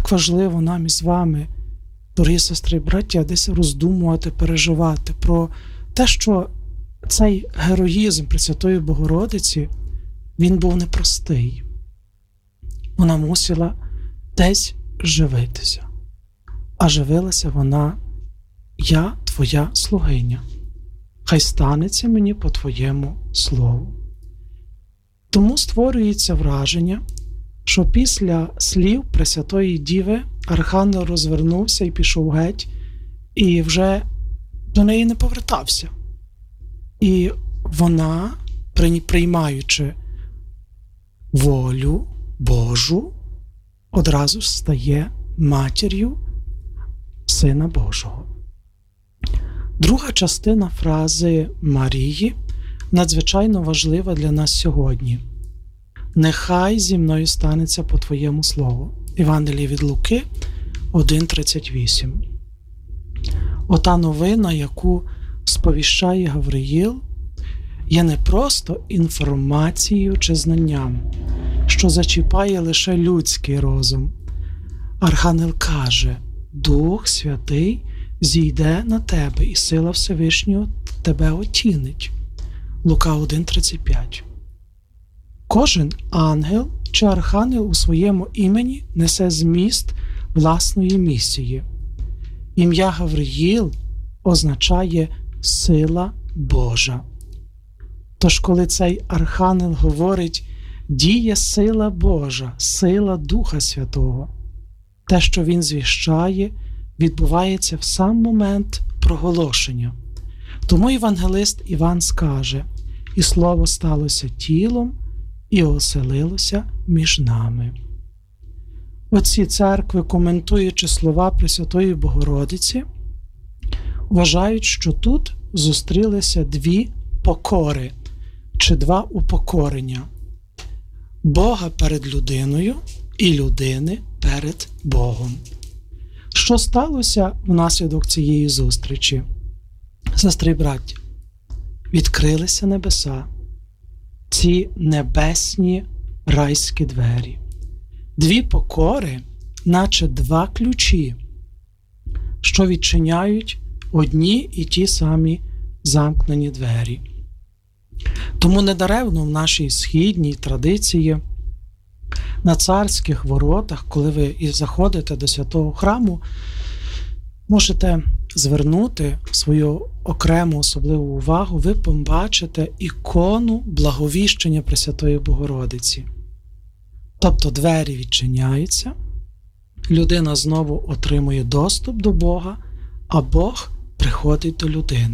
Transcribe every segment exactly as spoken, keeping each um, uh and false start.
Як важливо нам із вами, дорогі сестри і браття, десь роздумувати, переживати про те, що цей героїзм Пресвятої Богородиці, він був непростий. Вона мусила десь живитися. А живилася вона: «Я твоя слугиня, хай станеться мені по твоєму слову». Тому створюється враження, що після слів Пресвятої Діви архангел розвернувся і пішов геть, і вже до неї не повертався. І вона, приймаючи волю Божу, одразу стає матір'ю Сина Божого. Друга частина фрази Марії надзвичайно важлива для нас сьогодні. «Нехай зі мною станеться по твоєму слову». Євангеліє від Луки один тридцять вісім. Ота новина, яку сповіщає Гавриїл, є не просто інформацією чи знанням, що зачіпає лише людський розум. Архангел каже: «Дух Святий зійде на тебе, і сила Всевишнього тебе отінить». Лука один тридцять п'ять. Кожен ангел чи архангел у своєму імені несе зміст власної місії. Ім'я Гавриїл означає «сила Божа». Тож, коли цей архангел говорить «діє сила Божа», сила Духа Святого, те, що він звіщає, відбувається в сам момент проголошення. Тому євангелист Іван скаже: «І слово сталося тілом, і оселилося між нами». Отці церкви, коментуючи слова Пресвятої Богородиці, вважають, що тут зустрілися дві покори чи два упокорення: Бога перед людиною і людини перед Богом. Що сталося внаслідок цієї зустрічі? Сестри й браття, відкрилися небеса, ці небесні райські двері. Дві покори, наче два ключі, що відчиняють одні і ті самі замкнені двері. Тому недаремно в нашій східній традиції на царських воротах, коли ви і заходите до святого храму, можете звернути свою окрему особливу увагу, ви побачите ікону Благовіщення Пресвятої Богородиці. Тобто двері відчиняються, людина знову отримує доступ до Бога, а Бог приходить до людини.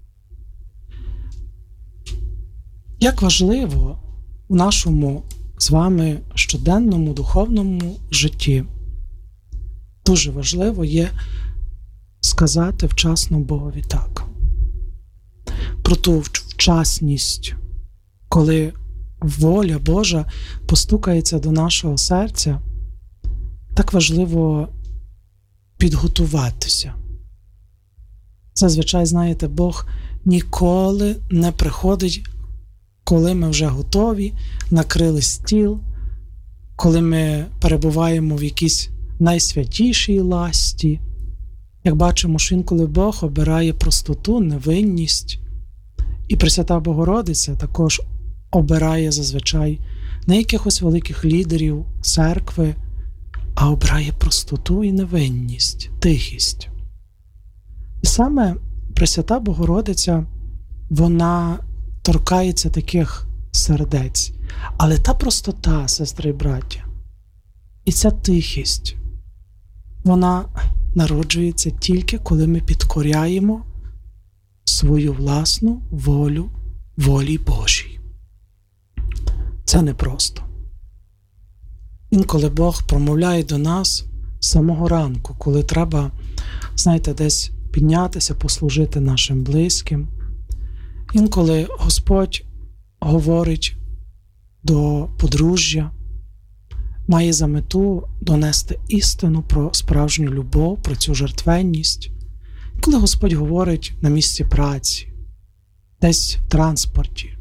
Як важливо в нашому з вами щоденному духовному житті, дуже важливо є сказати вчасно Богові так. Про ту вчасність, коли воля Божа постукається до нашого серця, так важливо підготуватися. Зазвичай, знаєте, Бог ніколи не приходить, коли ми вже готові, накрили стіл, коли ми перебуваємо в якійсь найсвятішій ласті. Як бачимо, що інколи Бог обирає простоту, невинність. І Пресвята Богородиця також обирає зазвичай не якихось великих лідерів церкви, а обирає простоту і невинність, тихість. І саме Пресвята Богородиця, вона торкається таких сердець. Але та простота, сестри і браття, і ця тихість, вона народжується тільки, коли ми підкоряємо свою власну волю волі Божій. Це непросто. Інколи Бог промовляє до нас з самого ранку, коли треба, знаєте, десь піднятися, послужити нашим близьким. Інколи Господь говорить до подружжя, має за мету донести істину про справжню любов, про цю жертвенність. Коли Господь говорить на місці праці, десь в транспорті,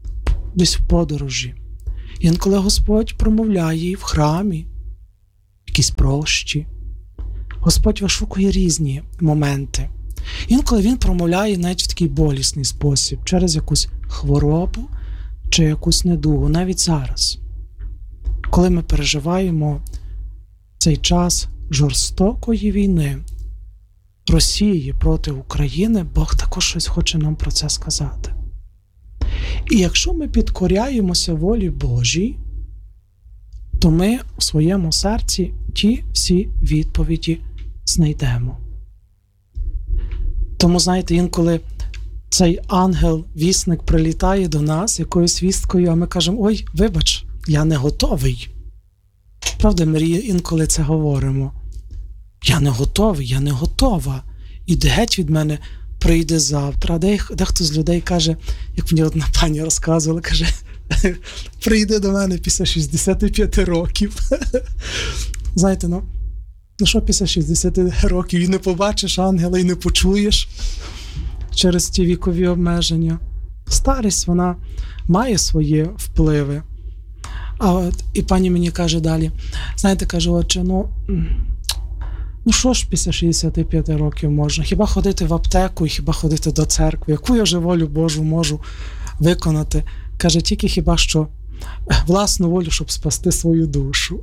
десь в подорожі. Інколи Господь промовляє і в храмі, в якісь прощі. Господь вишукує різні моменти. Інколи Він промовляє навіть в такий болісний спосіб, через якусь хворобу чи якусь недугу, навіть зараз. Коли ми переживаємо цей час жорстокої війни Росії проти України, Бог також щось хоче нам про це сказати. І якщо ми підкоряємося волі Божій, то ми у своєму серці ті всі відповіді знайдемо. Тому, знаєте, інколи цей ангел-вісник прилітає до нас якоюсь вісткою, а ми кажемо: ой, вибач, я не готовий. Правда, ми інколи це говоримо. Я не готовий, я не готова. Іди геть від мене, прийде завтра. Дехто з людей каже, як мені одна пані розказувала, каже: прийде до мене після шістдесят п'ять років. Знаєте, ну, ну що після шістдесят років і не побачиш ангела, і не почуєш через ті вікові обмеження. Старість, вона має свої впливи. А от, і пані мені каже далі, знаєте, каже: отче, ну, ну що ж після шістдесят п'ять років можна? Хіба ходити в аптеку і хіба ходити до церкви? Яку я вже волю Божу можу виконати? Каже, тільки хіба що власну волю, щоб спасти свою душу.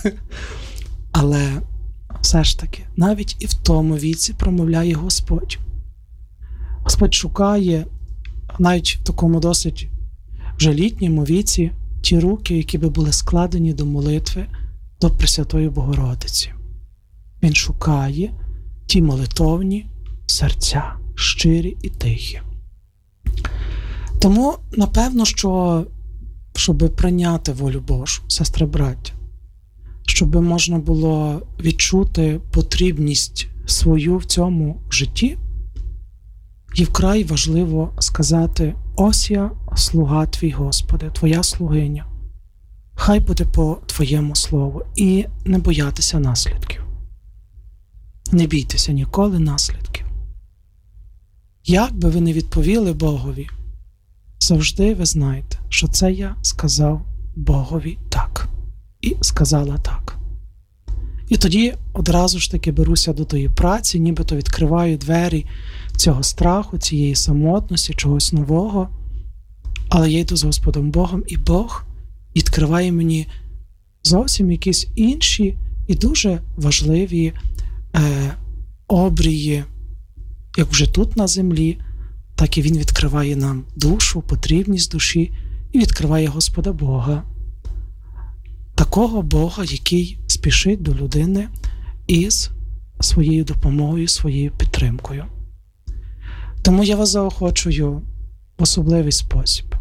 Але все ж таки, навіть і в тому віці промовляє Господь. Господь шукає, навіть в такому досить вже літньому віці, ті руки, які би були складені до молитви до Пресвятої Богородиці. Він шукає ті молитовні серця, щирі і тихі. Тому, напевно, що, щоб прийняти волю Божу, сестри, браття, щоб можна було відчути потрібність свою в цьому житті, і вкрай важливо сказати: ось я, слуга твій, Господи, твоя слугиня. Хай буде по твоєму слову. І не боятися наслідків. Не бійтеся ніколи наслідків. Як би ви не відповіли Богові, завжди ви знаєте, що це я сказав Богові так. І сказала так. І тоді одразу ж таки беруся до тої праці, нібито відкриваю двері цього страху, цієї самотності, чогось нового. Але я йду з Господом Богом, і Бог відкриває мені зовсім якісь інші і дуже важливі е, обрії, як вже тут на землі, так і Він відкриває нам душу, потрібність душі, і відкриває Господа Бога. Такого Бога, який спішить до людини із своєю допомогою, своєю підтримкою. Тому я вас заохочую в особливий спосіб.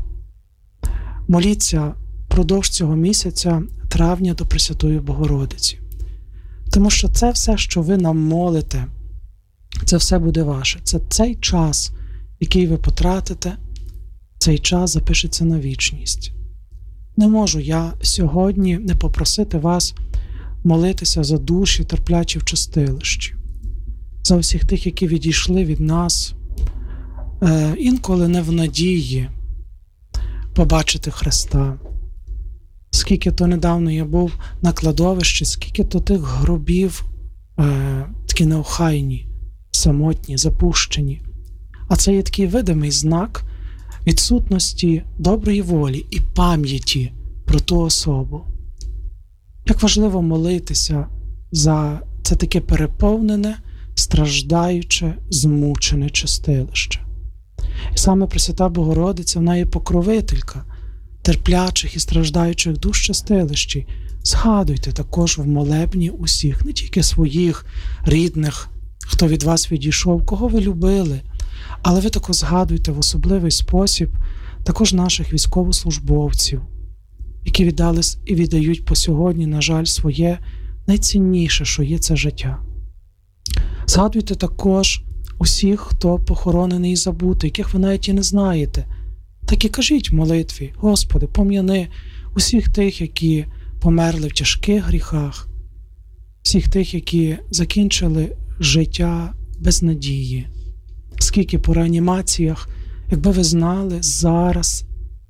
Моліться впродовж цього місяця травня до Пресвятої Богородиці. Тому що це все, що ви нам молите, це все буде ваше. Це цей час, який ви потратите, цей час запишеться на вічність. Не можу я сьогодні не попросити вас молитися за душі, терплячі в чистилищі, за всіх тих, які відійшли від нас, е, інколи не в надії побачити Христа. Скільки то недавно я був на кладовищі, скільки то тих гробів е, такі неохайні, самотні, запущені. А це є такий видимий знак відсутності доброї волі і пам'яті про ту особу. Як важливо молитися за це таке переповнене, страждаюче, змучене чистилище. І саме Пресвята Богородиця, вона є покровителька терплячих і страждаючих душ чистилищі. Згадуйте також в молебні усіх, не тільки своїх рідних, хто від вас відійшов, кого ви любили, але ви також згадуйте в особливий спосіб також наших військовослужбовців, які віддали і віддають по сьогодні, на жаль, своє найцінніше, що є це життя. Згадуйте також усіх, хто похоронений і забутий, яких ви навіть і не знаєте. Так і кажіть в молитві: Господи, пом'яни усіх тих, які померли в тяжких гріхах, всіх тих, які закінчили життя без надії. Скільки по реанімаціях, якби ви знали, зараз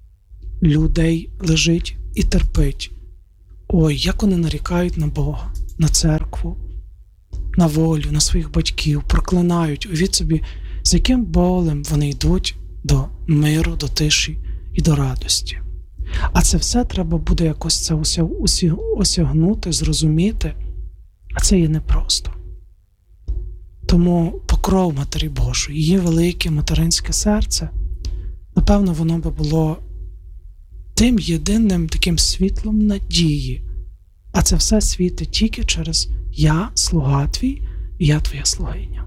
людей лежить і терпить. Ой, як вони нарікають на Бога. на церкву, на волю, на своїх батьків, проклинають. Уявіть собі, з яким болем вони йдуть до миру, до тиші і до радості. А це все треба буде якось це осягнути, зрозуміти, а це є непросто. Тому покров Матері Божої, її велике материнське серце, напевно, воно би було тим єдиним таким світлом надії. А це все світить тільки через «Я, слуга твій, і я твоя слугиня».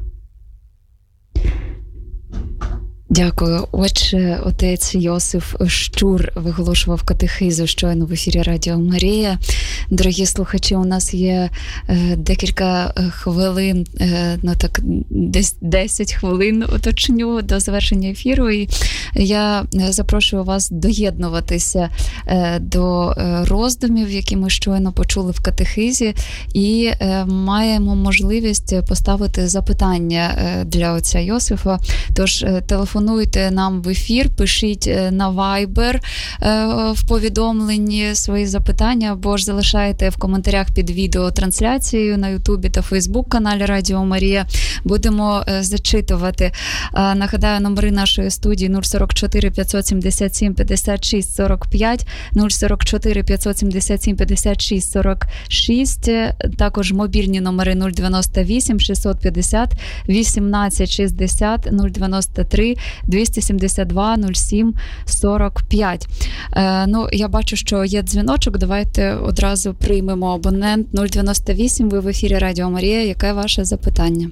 Дякую. Отже, отець Йосиф Щур виголошував катехизу щойно в ефірі Радіо Марія. Дорогі слухачі, у нас є е, декілька хвилин, е, ну так, десь десять хвилин уточню до завершення ефіру. І я запрошую вас доєднуватися е, до роздумів, які ми щойно почули в катехизі, і е, маємо можливість поставити запитання е, для отця Йосифа. Тож е, телефон Телефонуйте нам в ефір, пишіть на Viber в повідомленні свої запитання, або ж залишайте в коментарях під відеотрансляцією на Ютубі та Фейсбук-каналі Радіо Марія. Будемо зачитувати. Нагадаю, номери нашої студії нуль сорок чотири п'ятсот сімдесят сім п'ятдесят шість сорок п'ять, нуль сорок чотири п'ятсот сімдесят сім п'ятдесят шість сорок шість, також мобільні номери нуль дев'яносто вісім шістсот п'ятдесят вісімнадцять шістдесят, нуль дев'яносто три двісті сімдесят два нуль сім сорок п'ять. Е, ну, я бачу, що є дзвіночок. Давайте одразу приймемо абонент нуль дев'яносто вісім. Ви в ефірі Радіо Марія. Яке ваше запитання?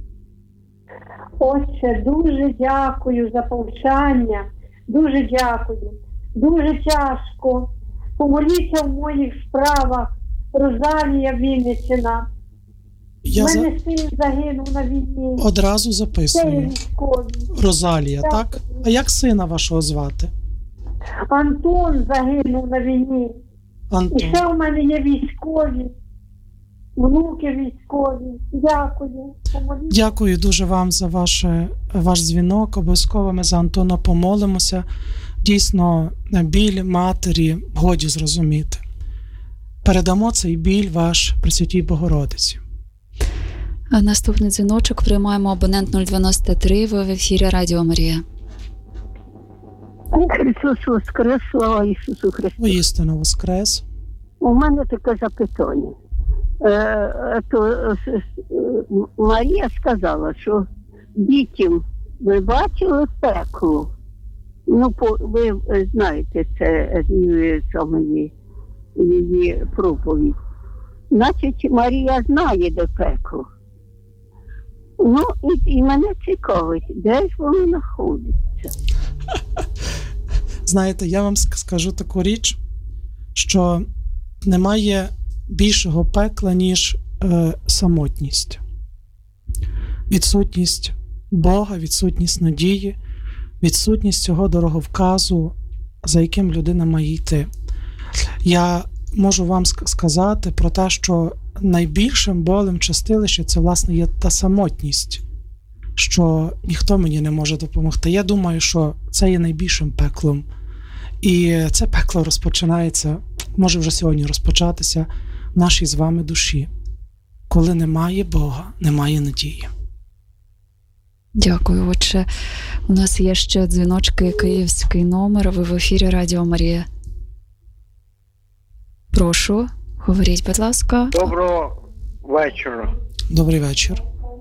Отче, дуже дякую за повчання. Дуже дякую. Дуже тяжко. Помоліться в моїх справах. Розалія Вінниччина. Я У мене за... син загинув на війні. Одразу Це записую. військовий. Розалія, так. так? А як сина вашого звати? Антон загинув на війні. Антон. І ще у мене є військові. Внуки військові. Дякую. Помоліться. Дякую дуже вам за ваше, ваш дзвінок. Обов'язково ми за Антона помолимося. Дійсно, біль матері годі зрозуміти. Передамо цей біль ваш Пресвятій Богородиці. Наступний дзвіночок приймаємо абонент нуль дев'яносто три. Ви в ефірі Радіо Марія. Христос воскрес, слава Ісусу Христу. Воістину воскрес. У мене таке запитання. Е, то, е, Марія сказала, що дітям ви бачили пекло. Ну, по, ви знаєте, це її, її, її проповідь. Значить, Марія знає, де пекло. Ну, і, і мене цікавить, де ж воно знаходиться. Знаєте, я вам скажу таку річ, що немає більшого пекла, ніж е, самотність. Відсутність Бога, відсутність надії, відсутність цього дороговказу, за яким людина має йти. Я можу вам сказати про те, що найбільшим болем чистилища це, власне, є та самотність, що ніхто мені не може допомогти. Я думаю, що це є найбільшим пеклом. І це пекло розпочинається, може вже сьогодні розпочатися в нашій з вами душі. Коли немає Бога, немає надії. Дякую. Отже, у нас є ще дзвіночки, київський номер. Ви в ефірі Радіо Марія. Прошу, говоріть, будь ласка. Доброго вечора. Добрий вечір.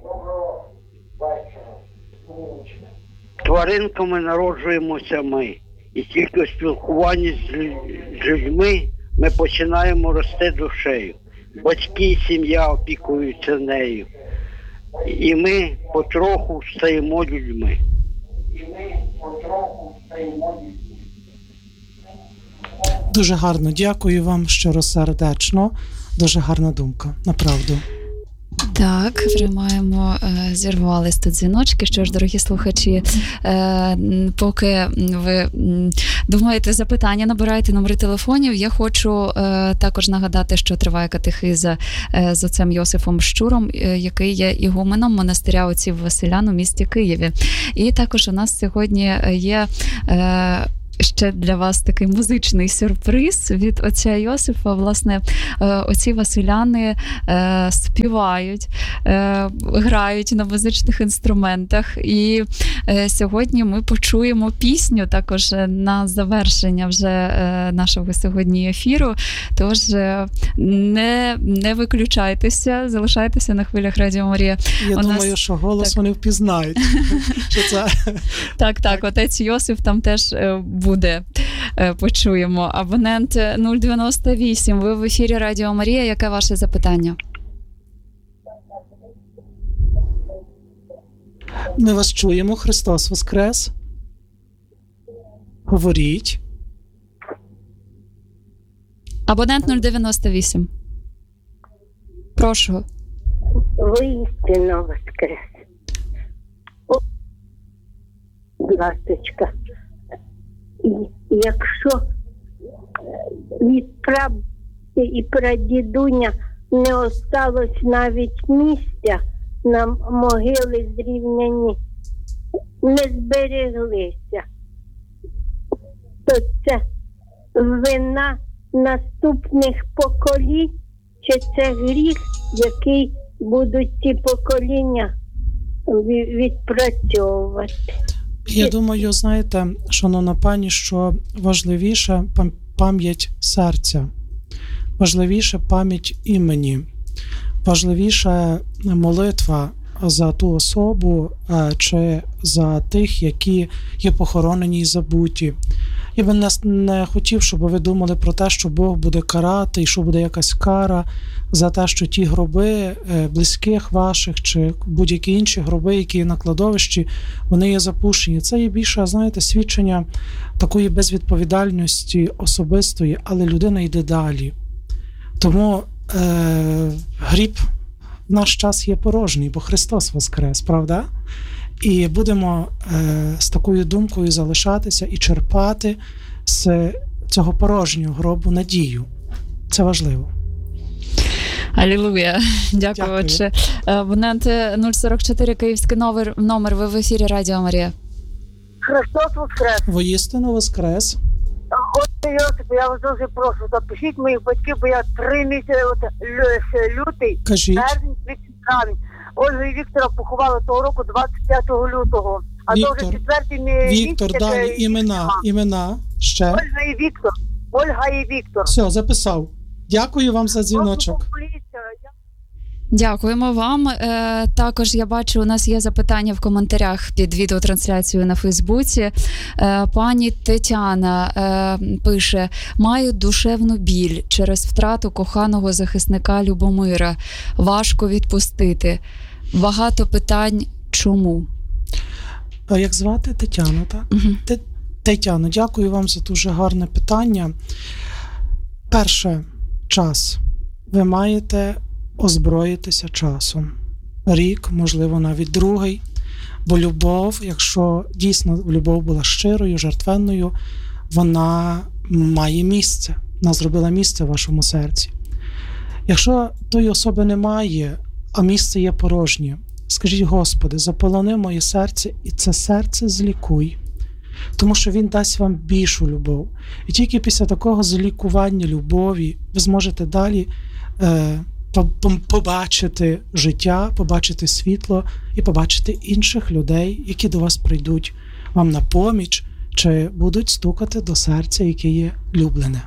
Тваринками народжуємося ми. І тільки у спілкуванні з людьми ми починаємо рости душею. Батьки і сім'я опікуються нею. І ми потроху стаємо людьми. І ми потроху стаємо людьми. Дуже гарно. Дякую вам щиросердечно. Дуже гарна думка. Направду. Так, приймаємо, зірвались тут дзвіночки. Що ж, дорогі слухачі, поки ви думаєте запитання, набирайте номери телефонів. Я хочу також нагадати, що триває катехиза з отцем Йосифом Щуром, який є ігуменом монастиря отців Василян у місті Києві. І також у нас сьогодні є ще для вас такий музичний сюрприз від отця Йосифа. Власне, оці василяни співають, грають на музичних інструментах. І сьогодні ми почуємо пісню також на завершення вже нашого сьогодні ефіру. Тож не, не виключайтеся, залишайтеся на хвилях Радіо Марія. Я У думаю, нас... що голос так. вони впізнають. Що це... Так, так, отець Йосиф там теж буде, почуємо. Абонент нуль дев'яносто вісім, ви в ефірі Радіо Марія. Яке ваше запитання? Ми вас чуємо. Христос Воскрес. Говоріть. Абонент нуль дев'яносто вісім. Прошу. Воістину воскрес. О, ласточка. І якщо від прабабці і прадідуня не осталось навіть місця, на могили зрівняні не збереглися, то це вина наступних поколінь, чи це гріх, який будуть ці покоління відпрацьовувати? Я думаю, знаєте, шановна пані, що важливіше пам'ять серця, важливіше пам'ять імені, важливіше молитва за ту особу чи за тих, які є похоронені і забуті. Я би не хотів, щоб ви думали про те, що Бог буде карати і що буде якась кара за те, що ті гроби близьких ваших чи будь-які інші гроби, які є на кладовищі, вони є запущені. Це є більше, знаєте, свідчення такої безвідповідальності особистої, але людина йде далі. Тому е, гріб в наш час є порожній, бо Христос Воскрес, правда? І будемо е, з такою думкою залишатися і черпати з цього порожнього гробу надію. Це важливо. Алілуя. Дякую. Дякую. Отже, абонент нуль сорок чотири, київський номер, номер, ви в ефірі Радіо Марія. Христос Воскрес. Воістину Воскрес. Отче Йосип, я вас дуже прошу, запишіть моїх батьків, бо я три місяці, от лю- лютий, Кажіть. березень, квітень, травень. Ольга і Віктора поховали того року двадцять п'ятого лютого. А то Віктор. вже четвертий мі- Віктор, місяць, далі, е, імена, імена, ще. Ольга і Віктор. Ольга і Віктор. Все, записав. Дякую вам за дзвіночок. Просто помоліться. Я- Дякуємо вам. Е, також я бачу, у нас є запитання в коментарях під відеотрансляцією на Фейсбуці. Е, пані Тетяна е, пише: маю душевну біль через втрату коханого захисника Любомира. Важко відпустити. Багато питань. Чому? А як звати? Тетяна, так? Угу. Те- Тетяно, дякую вам за дуже гарне питання. Перше, час. Ви маєте озброїтися часом. Рік, можливо, навіть другий. Бо любов, якщо дійсно любов була щирою, жертвенною, вона має місце. Вона зробила місце в вашому серці. Якщо тої особи немає, а місце є порожнє, скажіть: Господи, заполони моє серце, і це серце злікуй. Тому що Він дасть вам більшу любов. І тільки після такого злікування любові ви зможете далі е, побачити життя, побачити світло і побачити інших людей, які до вас прийдуть вам на поміч, чи будуть стукати до серця, яке є люблене.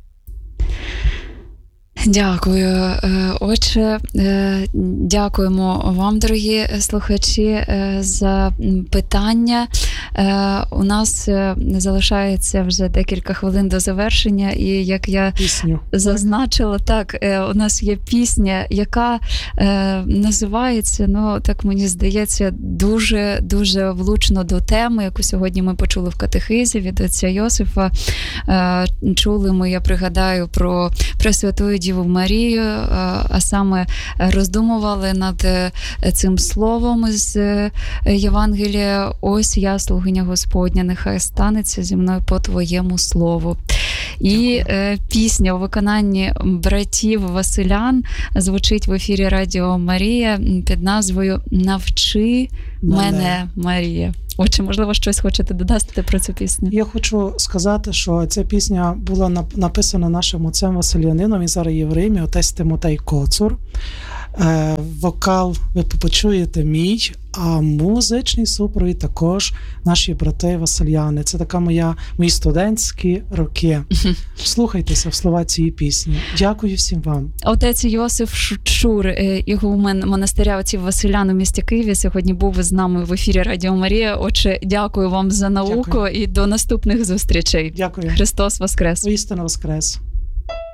Дякую. Отже, дякуємо вам, дорогі слухачі, за питання. У нас залишається вже декілька хвилин до завершення, і як я Пісню. зазначила, так, у нас є пісня, яка називається, ну, так мені здається, дуже-дуже влучно до теми, яку сьогодні ми почули в катехизі від отця Йосифа. Чули ми, я пригадаю, про Пресвятую Діву Марію, а саме роздумували над цим словом з Євангелія: ось я, слугиня Господня, нехай станеться зі мною по твоєму слову. І е, пісня у виконанні братів Василян звучить в ефірі Радіо Марія під назвою «Навчи мене, мене Марія». Отже, можливо, щось хочете додати про цю пісню? Я хочу сказати, що ця пісня була написана нашим отцем Василіанином, він зараз є в Римі, отець Тимотей Коцур. Е, вокал ви почуєте мій, а музичний супровід також наші брати Васильяни. Це така моя, мої студентські роки. Слухайтеся в слова цієї пісні. Дякую всім вам. Отець Йосиф Шур, ігумен монастиря отців Василян у місті Києві, сьогодні був з нами в ефірі Радіо Марія. Отже, дякую вам за науку. Дякую. І до наступних зустрічей. Дякую. Христос Воскрес. Воістину Воскрес.